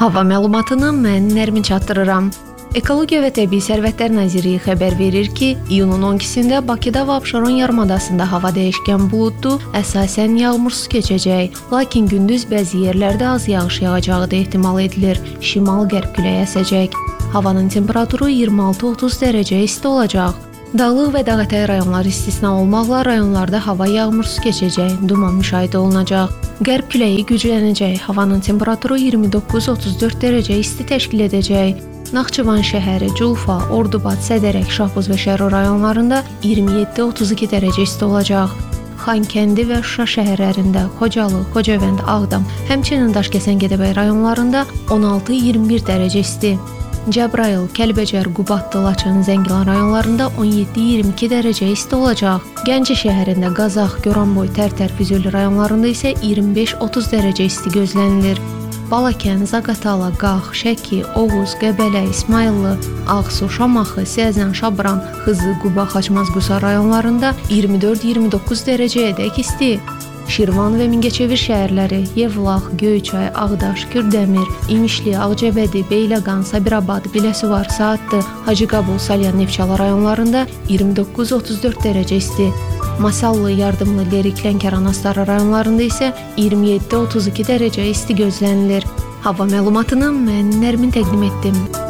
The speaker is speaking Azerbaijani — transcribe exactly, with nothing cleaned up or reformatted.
Hava məlumatını mən Nərmin çatdırıram. Ekologiya və Təbii Sərvətlər Nazirliyi xəbər verir ki, iyunun on ikisində Bakıda və Abşeron yarımadasında hava dəyişkən buludlu, əsasən yağmursuz keçəcək, lakin gündüz bəzi yerlərdə az yağış yağacağı da ehtimal edilir. Şimal-qərb küləyi əsəcək. Havanın temperaturu iyirmi altı otuz dərəcə isti olacaq. Dağlıq və dağətəyi rayonlar istisna olmaqla rayonlarda hava yağmursuz keçəcək, duman müşahidə olunacaq. Qərb küləyi güclənəcək, havanın temperaturu iyirmi doqquz otuz dörd dərəcə isti təşkil edəcək. Naxçıvan şəhəri, Culfa, Ordubad, Sədərək, Şahbuz və Şərur rayonlarında iyirmi yeddi otuz iki dərəcə isti olacaq. Xankəndi və Şuşa şəhərlərində, Xocalı, Xocavənd, Ağdam, həmçinin Daşkəsən, Gədəbəy rayonlarında on altı iyirmi bir dərəcə isti. Cəbrayıl, Kəlbəcər, Qubadlı, Laçın, Zəngilan rayonlarında on yeddi iyirmi iki dərəcə isti olacaq. Gəncə şəhərində, Qazax, Goranboy, Tərtər, Füzuli rayonlarında isə iyirmi beş otuz dərəcə isti gözlənilir. Balakən, Zaqatala, Qax, Şəki, Oğuz, Qəbələ, İsmayıllı, Ağsu, Şamaxı, Siyəzən, Şabran, Xızı, Quba, Xaçmaz, Qusa rayonlarında iyirmi dörd iyirmi doqquz dərəcəyədək isti. Şirvan və Mingəçevir şəhərləri, Yevlax, Göyçay, Ağdaş, Kürdəmir, İmişli, Ağcabədi, Beyləqan, Sabirabad, Biləsuvar, Saatlı, Hacıqabul, Salyan, Neftçala rayonlarında iyirmi doqquz otuz dörd dərəcə isti. Masallı, Yardımlı, Lerik, Lənkəran, Astara rayonlarında isə iyirmi yeddi otuz iki dərəcə isti gözlənilir. Hava məlumatını mən Nərmin təqdim etdim.